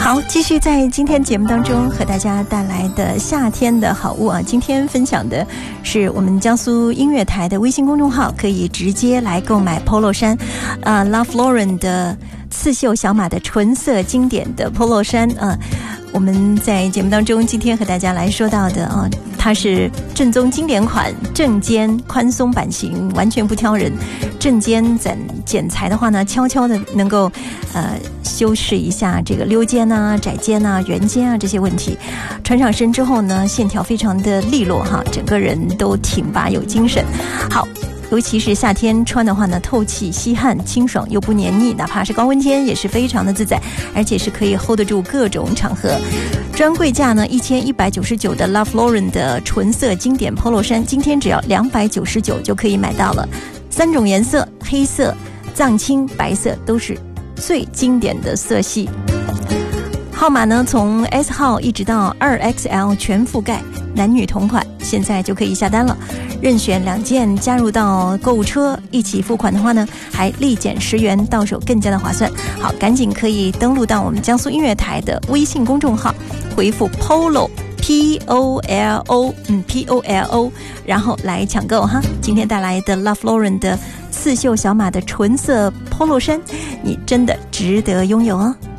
好，继续在今天节目当中和大家带来的夏天的好物啊，今天分享的是我们江苏音乐台的微信公众号，可以直接来购买 polo 衫，Ralph Lauren 的刺绣小马的纯色经典的 polo 衫啊。我们在节目当中今天和大家来说到的啊，它是正宗经典款，正肩宽松版型，完全不挑人。正肩剪裁的话呢，悄悄的能够修饰一下这个溜肩啊、窄肩啊、圆肩啊这些问题。穿上身之后呢，线条非常的利落哈，整个人都挺拔有精神。好。尤其是夏天穿的话呢，透气吸汗，清爽又不黏腻，哪怕是高温天也是非常的自在，而且是可以 hold 得住各种场合。专柜价呢1199的 Ralph Lauren 的纯色经典 polo 衫，今天只要299就可以买到了。3种颜色，黑色、藏青、白色都是最经典的色系。号码呢从 S 号一直到 2XL 全覆盖，男女同款，现在就可以下单了。任选2件加入到购物车一起付款的话呢，还立减10元，到手更加的划算。好，赶紧可以登录到我们江苏音乐台的微信公众号，回复 POLO POLO 然后来抢购哈。今天带来的 Ralph Lauren 的刺绣小马的纯色 polo 衫，你真的值得拥有哦。